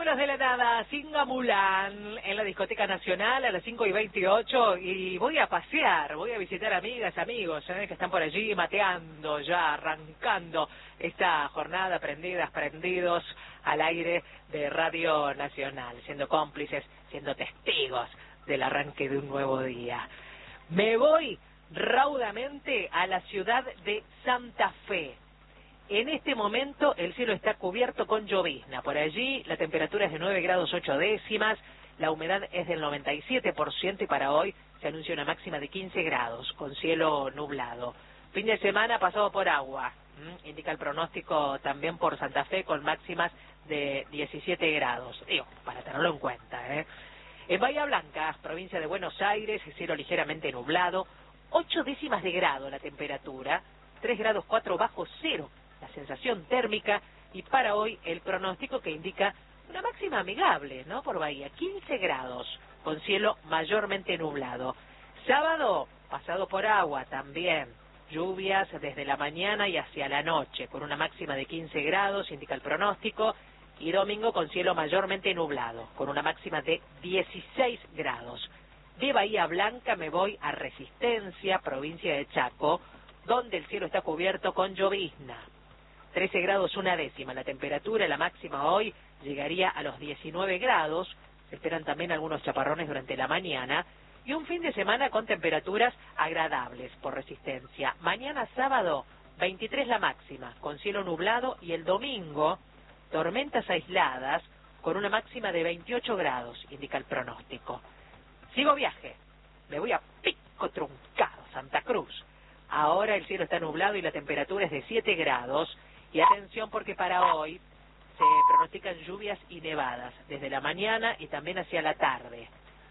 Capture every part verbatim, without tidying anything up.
Símbolos de la nada, Singamulán, en la Discoteca Nacional a las cinco y veintiocho, y voy a pasear, voy a visitar amigas, amigos, ¿eh? que están por allí mateando, ya arrancando esta jornada, prendidas, prendidos al aire de Radio Nacional, siendo cómplices, siendo testigos del arranque de un nuevo día. Me voy raudamente a la ciudad de Santa Fe. En este momento el cielo está cubierto con llovizna. Por allí la temperatura es de nueve grados ocho décimas, la humedad es del noventa y siete por ciento y para hoy se anuncia una máxima de quince grados, con cielo nublado. Fin de semana pasado por agua, ¿m? indica el pronóstico también por Santa Fe con máximas de diecisiete grados. Digo, para tenerlo en cuenta, ¿eh? En Bahía Blanca, provincia de Buenos Aires, cielo ligeramente nublado, ocho décimas de grado la temperatura, tres grados cuatro bajo cero la sensación térmica, y para hoy el pronóstico que indica una máxima amigable, ¿no? Por Bahía, quince grados, con cielo mayormente nublado. Sábado, pasado por agua también, lluvias desde la mañana y hacia la noche, con una máxima de quince grados, indica el pronóstico, y domingo con cielo mayormente nublado, con una máxima de dieciséis grados. De Bahía Blanca me voy a Resistencia, provincia de Chaco, donde el cielo está cubierto con llovizna. trece grados una décima la temperatura, la máxima hoy llegaría a los diecinueve grados, se esperan también algunos chaparrones durante la mañana, y un fin de semana con temperaturas agradables por Resistencia. Mañana sábado, veintitrés la máxima, con cielo nublado, y el domingo, tormentas aisladas, con una máxima de veintiocho grados, indica el pronóstico. Sigo viaje, me voy a Pico Truncado, Santa Cruz. Ahora el cielo está nublado y la temperatura es de siete grados, y atención porque para hoy se pronostican lluvias y nevadas desde la mañana y también hacia la tarde.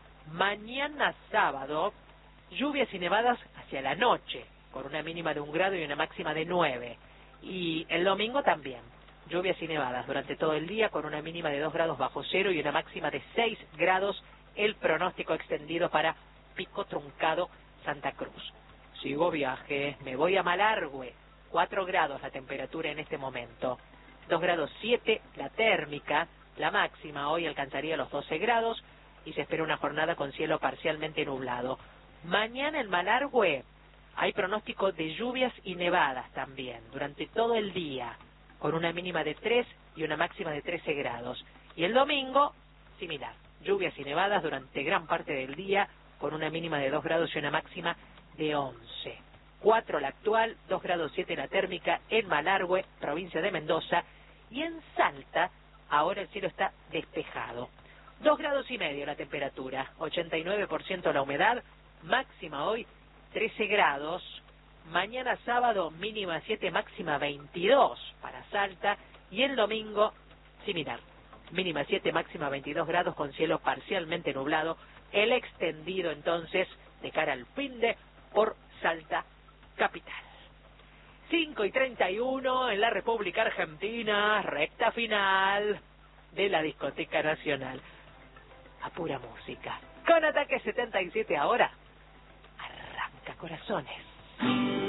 Mañana sábado, lluvias y nevadas hacia la noche, con una mínima de un grado y una máxima de nueve. Y el domingo también, lluvias y nevadas durante todo el día, con una mínima de dos grados bajo cero y una máxima de seis grados, el pronóstico extendido para Pico Truncado, Santa Cruz. Sigo viaje, me voy a Malargüe, cuatro grados la temperatura en este momento, dos grados siete la térmica, la máxima hoy alcanzaría los doce grados y se espera una jornada con cielo parcialmente nublado. Mañana en Malargüe hay pronóstico de lluvias y nevadas también, durante todo el día, con una mínima de tres y una máxima de trece grados. Y el domingo, similar, lluvias y nevadas durante gran parte del día, con una mínima de dos grados y una máxima de once. cuatro la actual, dos grados siete la térmica en Malargüe, provincia de Mendoza, y en Salta ahora el cielo está despejado. dos grados y medio la temperatura, ochenta y nueve por ciento la humedad, máxima hoy trece grados, mañana sábado mínima siete, máxima veintidós para Salta, y el domingo similar, mínima siete, máxima veintidós grados con cielo parcialmente nublado, el extendido entonces de cara al fin de por Salta capital. cinco y treinta y uno en la República Argentina, recta final de la Discoteca Nacional. A pura música. Con Ataque setenta y siete ahora, arranca corazones.